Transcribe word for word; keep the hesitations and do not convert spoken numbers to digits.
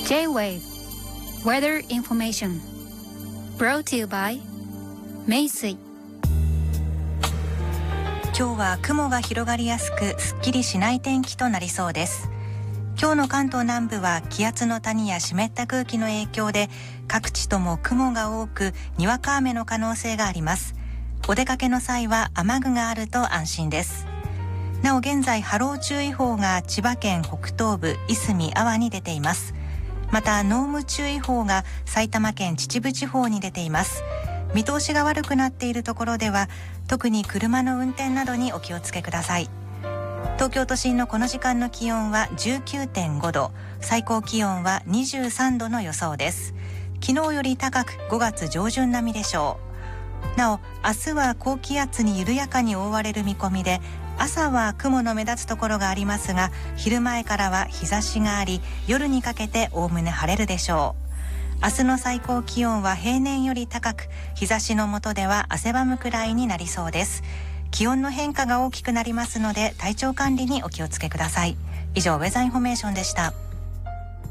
J-Wave Weather Information Brought to you by 名水。 今日は雲が広がりやすくすっきりしない天気となりそうです。今日の関東南部は気圧の谷や湿った空気の影響で各地とも雲が多くにわか雨の可能性があります。お出かけの際は雨具があると安心です。なお現在波浪注意報が千葉県北東部いすみ安房に出ています。また濃霧注意報が埼玉県秩父地方に出ています。見通しが悪くなっているところでは特に車の運転などにお気をつけください。東京都心のこの時間の気温は じゅうきゅうてんごど、最高気温はにじゅうさんどの予想です。昨日より高くごがつ上旬並みでしょう。なお明日は高気圧に緩やかに覆われる見込みで、朝は雲の目立つところがありますが昼前からは日差しがあり夜にかけておおむね晴れるでしょう。明日の最高気温は平年より高く日差しの下では汗ばむくらいになりそうです。気温の変化が大きくなりますので体調管理にお気をつけください。以上ウェザーインフォメーションでした。